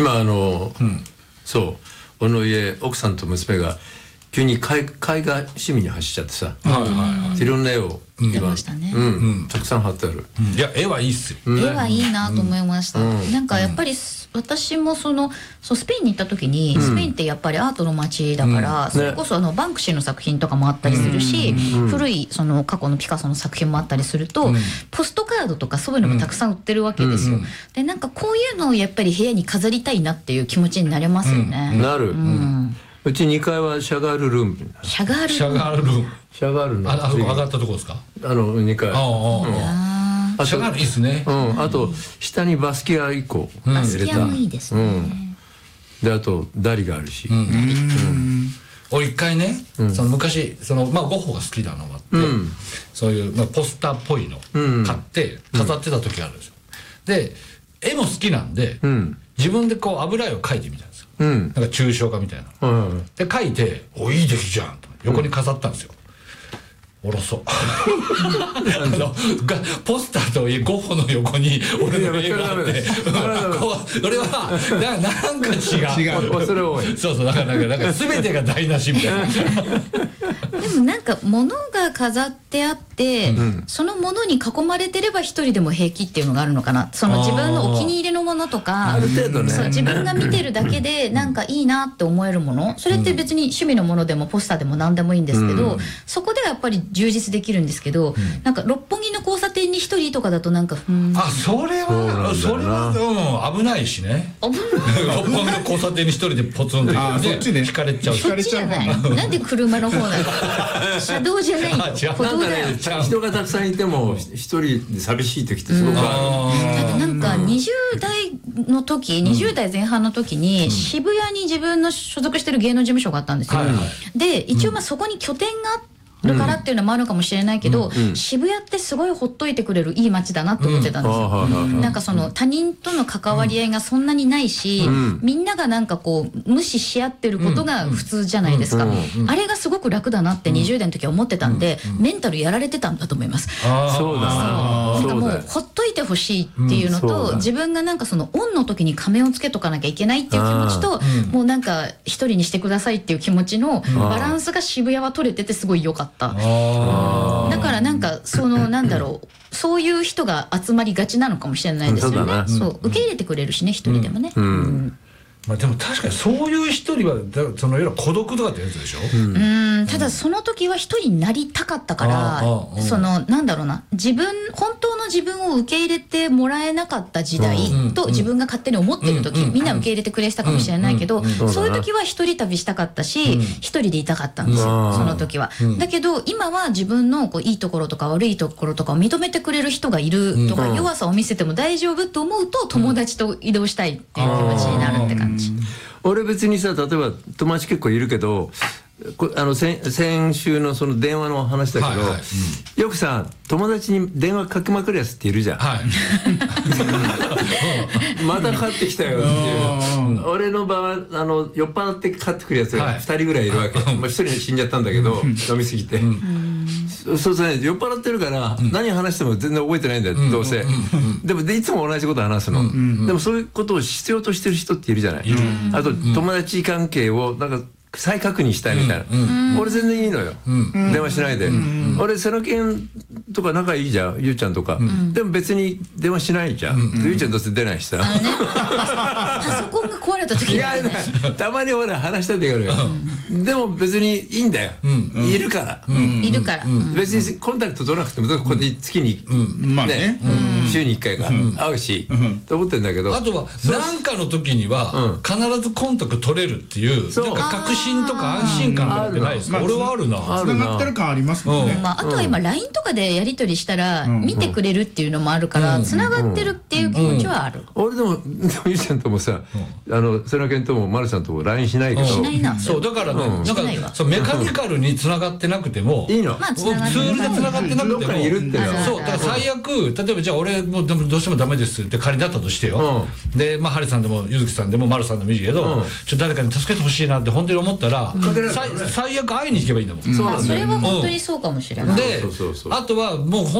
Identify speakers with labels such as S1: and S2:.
S1: 今そう俺の家奥さんと娘が急に絵画趣味に走っちゃってさ、いろんな絵を
S2: 今
S1: たくさん貼ってある。
S3: いや絵はいいっすよ。
S2: 絵はいいなと思いました。なんかやっぱり私もスペインに行った時に、スペインってやっぱりアートの街だから、それこそバンクシーの作品とかもあったりするし、古い過去のピカソの作品もあったりすると、ポストカードとかそういうのもたくさん売ってるわけですよ。でなんかこういうのをやっぱり部屋に飾りたいなっていう気持ちになれますよね。
S1: なる。うち2階はシャガールルーム。
S2: シャガール
S3: シャガールルーム。
S1: シャガールの
S3: あそこ上がったとこですか。
S1: 2階。
S3: シャガールいいっすね。
S1: あと下にバスキア1個入れた。
S2: バスキアもいいですね。
S1: であとダリがあるし。
S3: 俺一回ね、昔ゴッホが好きなのがあって、そういうポスターっぽいの買って飾ってた時あるんですよ。で絵も好きなんで自分で油絵を描いてみたんですよ。なんか抽象画みたいな。で描いて「おいい出来じゃん」と横に飾ったんですよ。おろそうポスターとゴッホの横に俺の絵があって俺はなんか違う
S1: 恐れ多い。
S3: そうだから全てが台無しみたいな。
S2: でもなんか物が飾ってあって、その物に囲まれてれば一人でも平気っていうのがあるのかな。その自分のお気に入りのものとか、
S1: ある程度ね、
S2: 自分が見てるだけでなんかいいなって思えるもの、それって別に趣味のものでもポスターでも何でもいいんですけど、そこではやっぱり充実できるんですけど、なんか六本木の交差点に一人とかだとなんか
S3: それは危ないしね。六本木の交差点に一人でポツンと引かれちゃう。
S2: そっちじゃない。なんで車の方なの。車道じゃないよ。歩道だよ。
S1: 人がたくさんいても一人で寂しい時ってすごくあ
S2: る。だってなんか20代前半の時に渋谷に自分の所属してる芸能事務所があったんですよ。で一応そこに拠点があってるからっていうのもあるかもしれないけど、渋谷ってすごいほっといてくれるいい街だなって思ってたんですよ。なんか他人との関わり合いがそんなにないし、みんながなんか無視し合ってることが普通じゃないですか。あれがすごく楽だなって20代の時は思ってたんで、メンタルやられてたんだと思います。
S1: そうだな。
S2: なんかもうほっといてほしいっていうのと、自分がなんかオンの時に仮面をつけとかなきゃいけないっていう気持ちと、もうなんか一人にしてくださいっていう気持ちのバランスが渋谷は取れててすごい良かった。だからなんかなんだろう、そういう人が集まりがちなのかもしれないですよね。そう受け入れてくれるしね、一人でもね。
S3: でも確かにそういう一人は孤独とかってやつでしょ。
S2: ただその時は一人になりたかったから、なんだろうな、本当の自分を受け入れてもらえなかった時代と自分が勝手に思ってる時、みんな受け入れてくれてたかもしれないけど、そういう時は一人旅したかったし、一人でいたかったんですよ、その時は。だけど今は自分のいいところとか悪いところとかを認めてくれる人がいるとか、弱さを見せても大丈夫と思うと友達と移動したいっていう気持ちになるって感じ。
S1: 俺別にさ、例えば友達結構いるけど、先週の電話の話だけど、よくさ友達に電話かけまくるやつっているじゃん。またかかってきたよっていう。俺の場合酔っ払ってかかってくるやつが2人ぐらいいるわけ。1人死んじゃったんだけど、飲みすぎて。そうね、酔っ払ってるから何話しても全然覚えてないんだよ、どうせ。でもいつも同じこと話すの。でもそういうことを必要としてる人っているじゃない。あと友達関係をなんか再確認したいみたいな。俺全然いいのよ、電話しないで。俺瀬野健とか仲いいじゃん、ゆうちゃんとか。でも別に電話しないじゃん。ゆうちゃんどうせ出ないしさ。
S2: パソコンが壊れた時
S1: たまに俺話したい時あるよ。でも別にいいんだよ、いるから別にコンタクト取らなくてもここで月にね、週に1回か会うしと思ってんだけど、
S3: あとは何かの時には必ずコンタクト取れるっていう確信とか安心感がないですか。俺はあるな。
S4: つながってる感ありますもんね。
S2: あとは今 LINE とかでやり取りしたら見てくれるっていうのもあるから、つながってるっていう気持ちはある。
S1: 俺でもゆうちゃんともさ、瀬野健とも丸さんとも LINE しないけど。
S2: しないな。
S3: そうだからね、なんかメカニカルにつながってなくても
S1: いいの。
S3: ツールでつながってなくても、
S1: どっかにいるってのは。
S3: そうだから最悪、例えばじゃあ俺もうどうしてもダメですって仮だったとしてよ。でハリさんでもゆずきさんでも丸さんでもいいけど、誰かに助けてほしいなって本当に思ったら最悪会いに行けばいいんだもん。
S2: それは本当にそうかもしれない。
S3: であとはもう